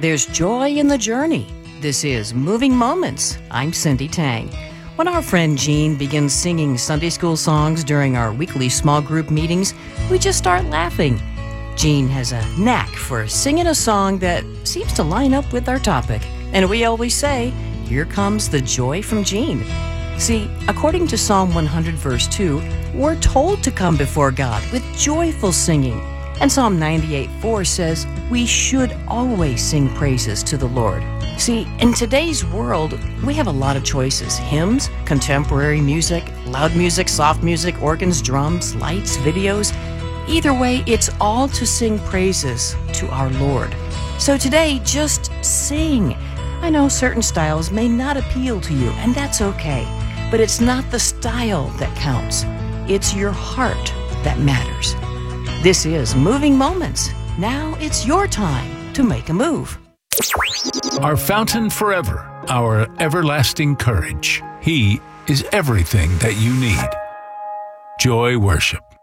There's joy in the journey. This is Moving Moments. I'm Cindy Tang. When our friend Jean begins singing Sunday school songs during our weekly small group meetings, we just start laughing. Jean has a knack for singing a song that seems to line up with our topic. And we always say, here comes the joy from Jean. See, according to Psalm 100 verse 2, we're told to come before God with joyful singing. And Psalm 98:4 says we should always sing praises to the Lord. See, in today's world, we have a lot of choices. Hymns, contemporary music, loud music, soft music, organs, drums, lights, videos. Either way, it's all to sing praises to our Lord. So today, just sing. I know certain styles may not appeal to you, and that's okay. But it's not the style that counts. It's your heart that matters. This is Moving Moments. Now it's your time to make a move. Our fountain forever, our everlasting courage. He is everything that you need. Joy Worship.